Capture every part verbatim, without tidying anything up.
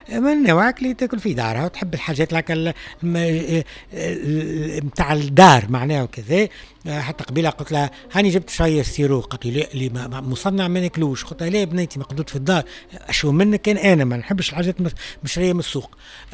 من نوعك اللي تاكل في دارها وتحب الحاجات لك ال- الم- ال- ال- متاع الدار معناها وكذا. حتى قبيله قلت لها هاني جبت شويه سيرو، قالت لي لا اللي ما- ما- مصنع ما ناكلوش. قلت لها لا يا بنيتي مقدود في الدار، اشو منك كان انا ما نحبش الحاجات مش- مشريه من السوق.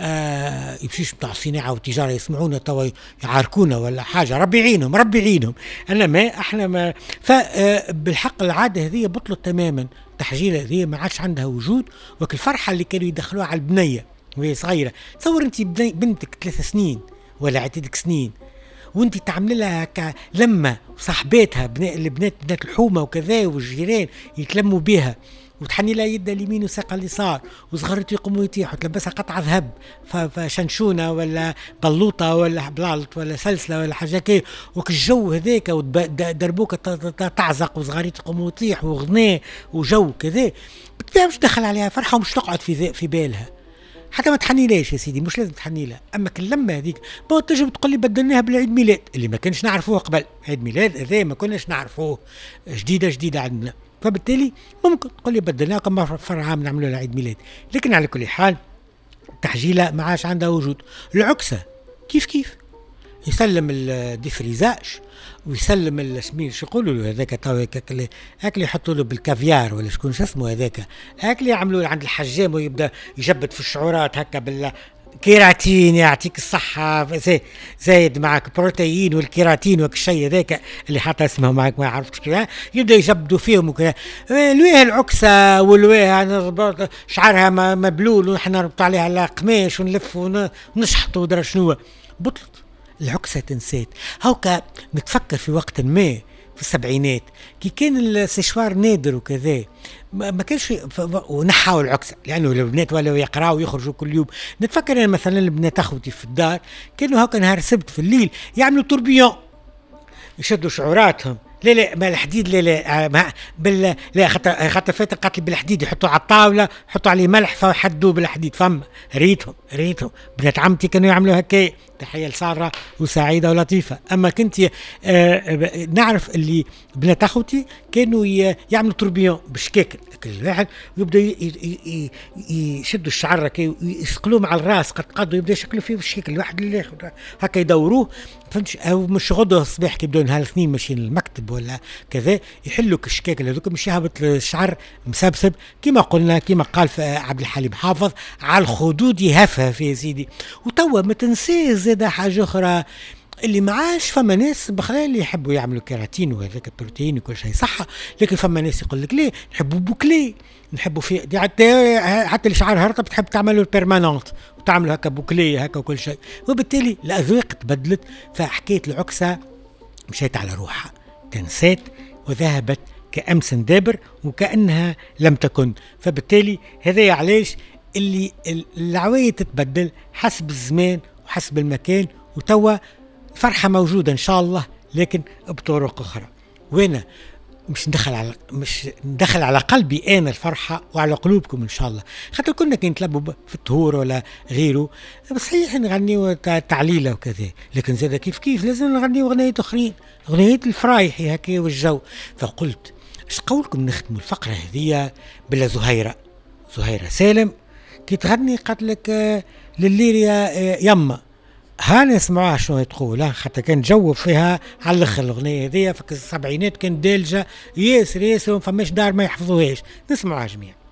آه يمشيش بتاع صناعه وتجاره يسمعونا توا يعاركونا ولا حاجه، ربي يعينهم ربي يعينهم. انا ما احنا ما فبالحق العاده هذه بطلت تماما، التحجيله هذه ما عادش عندها وجود. وك الفرحه اللي كانوا يدخلوها على البنيه وهي صغيره، تصور انت بني- بنتك ثلاث سنين ولا عدتك سنين وانت تعمل لها هكا لما صاحباتها بنا البنات بنات الحومه وكذا والجيران يتلموا بها، وتحني لها يدها اليمين وساقها اليسار، وصغرت يقوموا يطيحوا تلبسها قطعه ذهب ف- فشنشونه ولا بلوطه ولا بلالط ولا سلسله ولا حاجه كي، وك الجو هذاك ودربوك تعزق وصغاريت يقوموا يطيحوا وغناء وجو كذا، بالطبيعه مش دخل عليها فرحه ومش تقعد في ذا- في بالها. حتى ما تحني ليش يا سيدي، مش لازم تحني لها. اما كلمه هذيك ما تجي تقول لي بدلناها بالعيد ميلاد اللي ما كانش نعرفوه قبل. عيد ميلاد هذا ما كناش نعرفوه، جديده جديده عندنا، فبالتالي ممكن تقول لي بدلناها كم فرع عام نعملوا لها عيد ميلاد. لكن على كل حال التحجيله ما عادش عندها وجود. العكسه كيف كيف يسلم الديفريزاج ويسلم السمين شو يقولوا له هذاك تو هذاك هاك اللي يحطوا له بالكافيار ولا شكون شو اسمه هذاك، هاك اللي يعملوا له عند الحجام ويبدا يجبد في الشعورات هكا بال كيراتين يعطيك الصحة زي زايد معك بروتين والكيراتين وك الشيء هذاك اللي حتى اسمه معك ما عرفتش كيف يبدا يجبدوا فيهم وكذا. الويه العكسة والويه شعرها مبلول ونحن نربط عليها على قماش ونلف ونشحط ودرا شنو، بطلت العكسة تنسيت. هاكا نتفكر في وقت ما في السبعينات كي كان السشوار نادر وكذا ما ما كانش ونحاوا العكسة لأنه البنات ولا يقراوا ويخرجوا كل يوم. نتفكر أنا مثلا البنات أخوتي في الدار كانوا هاكا نهار السبت في الليل يعملوا توربيون يشدوا شعوراتهم. لا لا ما الحديد لا لا ما بال لا خاطر خاطر فاتن قالت لي بالحديد يحطوا على الطاوله يحطوا عليه ملح فحدوه بالحديد. فما ريتهم ريتهم بنات عمتي كانوا يعملوا هكا. تحيه لساره وسعيده ولطيفه. اما كنت آه نعرف اللي بنات اخوتي كانوا يعملوا توربيون بالشكاكل كل واحد ويبدا يشدوا الشعر هكا ويسقلوه مع الراس قد قد ويبدا يشكلوا فيه بالشكل الواحد اللي هكا يدوروه فهمتش. او مش غدوه الصباح كي يبداو نهار الاثنين ماشيين للمكتب ولا كذا يحلوا الشكاكل هذوك مش يهبط الشعر مسبسب كما قلنا كما قال عبد الحليم حافظ على الخدود يهفهف يا سيدي. وتوا ما تنساش زاد حاجه اخرى اللي معاش فما ناس بخلا اللي يحبوا يعملوا كيراتين وهذاك البروتين وكل شيء صح، لكن فما ناس يقول لك ليه نحبوا بوكلي نحبوا في حتى حتى اللي شعرها رطب تحب تعملوا البيرمانونت وتعمل هكا بوكلي هكا وكل شيء. وبالتالي الاذواق تبدلت فحكايه العكسه مشيت على روحها تنسات وذهبت كأمس دابر وكأنها لم تكن. فبالتالي هذا علاش اللي العوايد تتبدل حسب الزمان وحسب المكان. وتوا فرحة موجودة إن شاء الله لكن بطرق أخرى. وأنا مش ندخل على مش ندخل على قلبي أنا الفرحة وعلى قلوبكم إن شاء الله. خاطر كنا كي نتلبوا في الطهور ولا غيره صحيح نغنيوا تعليلة وكذا لكن زاد كيف كيف لازم نغنيوا أغنية أخرين أغنية الفرايح هكا والجو. فقلت إيش قولكم نختموا الفقرة هذه بلا زهيرة زهيرة سالم كي تغني قتلك لليل يا يما ها نسمعوها شنو تقول حتى كان جو فيها على الاخر الاغنيه هذيا في السبعينات كان دالجه ياسر ياسر وما فماش دار ما يحفظوهاش. نسمعوها جميعا.